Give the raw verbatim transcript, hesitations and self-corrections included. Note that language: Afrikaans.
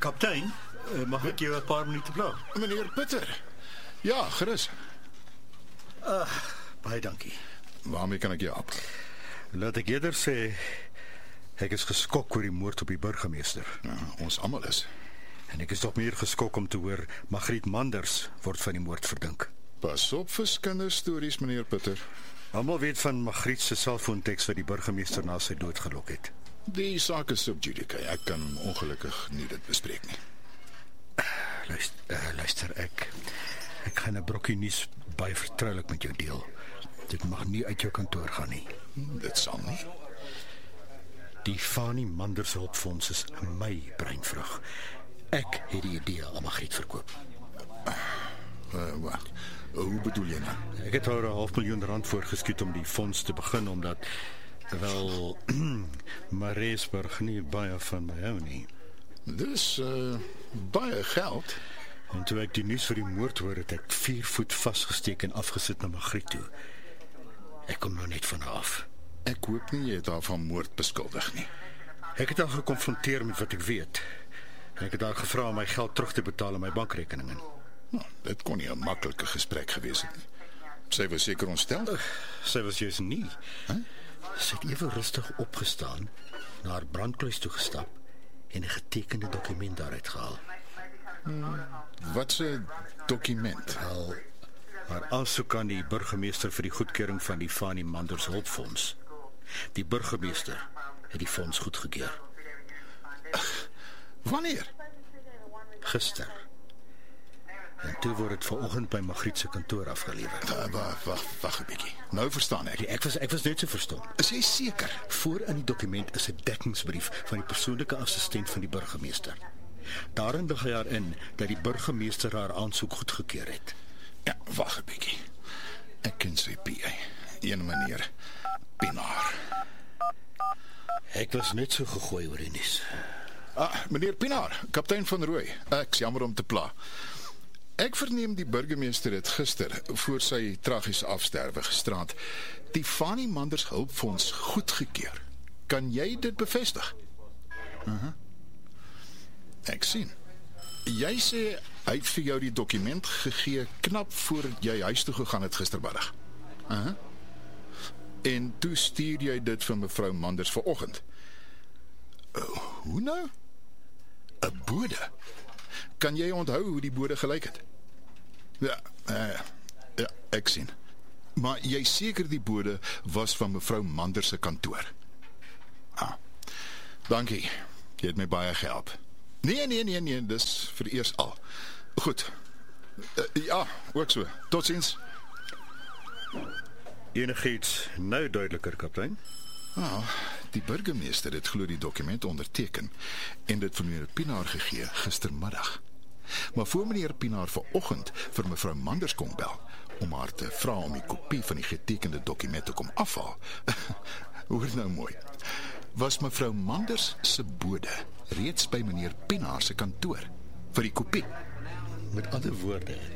Kaptein, uh, mag ek jou 'n paar minute pla? Meneer Pieter. Ja, gerus. Baie dankie. Waarmee kan ek jou help? Laat ek eerder sê, ek is geskok oor die moord op die burgemeester. Ja, ons almal is. En ek is nog meer geskok om te hoor Margriet Manders word van die moord verdink. Pas op vir kinderstories, meneer Pieter. Almal weet van Margriet se selfoonteks wat die burgemeester na sy dood gelok het. Die saak is sub judice. Ek kan ongelukkig nie dit bespreek nie. Luister, uh, luister ek ek gaan 'n brokkie nuus baie vertroulik met jou deel. Dit mag nie uit jou kantoor gaan nie. Dit sal nie. Die Fanie Manders Hulpfonds is my breinvrug. Ek het die idee aan Margriet verkoop. Uh, wat? Hoe bedoel jy nou? Ek het haar 'n half miljoen rand voorgeskiet om die fonds te begin, omdat wel Mareesburg nie baie van my hou nie. Dis uh, baie geld. En toe ek die nuus vir die moord hoor, het ek vier voet vasgesteek en afgesit na Margriet toe. Ek kom nou net van haar af. Ek hoop nie jy het haar van moord beskuldig nie. Ek het haar gekonfronteer met wat ek weet. En ek het haar gevra om my geld terug te betaal aan my bankrekeninge. Nou, dit kon nie 'n maklike gesprek gewees het nie. Sy was seker ontstel. Uh, sy was juist nie. Huh? Sy het ewe rustig opgestaan, na haar brandkluis toe gestap en 'n getekende dokument daaruit gehaal. Hmm, wat 'n dokument? Wel, haar aansoek aan die burgemeester vir die goedkeuring van die Fanie Manders Hulpfonds. Die burgemeester het die fonds goedgekeur. Wanneer? Gister. En toe word dit vanoggend by Margriet se kantoor afgelewer. Wag, wag, wag 'n bietjie. Nou verstaan ek. Ek was ek was net so verstom. Is jy seker? Voor in die dokument is 'n dekkingsbrief van die persoonlike assistent van die burgemeester. Daarin lig hy haar in dat die burgemeester haar aansoek goedgekeur het. Ja, wag 'n bietjie. Ek ken sy P A. Een meneer Pinaar. Ek was net so gegooi oor die nuus. Ah, meneer Pinaar, kaptein van Rooi. Ek's jammer om te pla. Ek verneem die burgemeester het gister voor sy tragiese afsterwe gisterand die Fanie Manders Hulpfonds goedgekeur. Kan jy dit bevestig? Uh-huh. Ek sien. Jy sê hy het vir jou die dokument gegee knap voordat jy huis toe gegaan het gistermiddag. Uh-huh. En toe stuur jy dit vir mevrou Manders vanoggend. Uh, hoe nou? 'n Bode? Kan jy onthou hoe die bode gelyk het? Ja, uh, ja, ek sien. Maar jy seker die bode was van mevrou Manders se kantoor. Ah, dankie. Jy het my baie gehelp. Nee, nee, nee, nee, dis vir eers al. Goed. Uh, ja, ook so. Totsiens. Enigiets nou duideliker, kaptein? Ah, die burgemeester het glo die dokument onderteken en dit vir meneer Pinaar gegee gistermiddag. Maar voor meneer Pinaar vanoggend vir mevrou Manders kom bel om haar te vra om die kopie van die getekende dokument te kom afhaal. Hoor nou mooi. Was mevrou Manders se bode reeds by meneer Pinaar se kantoor vir die kopie? Met ander woorde,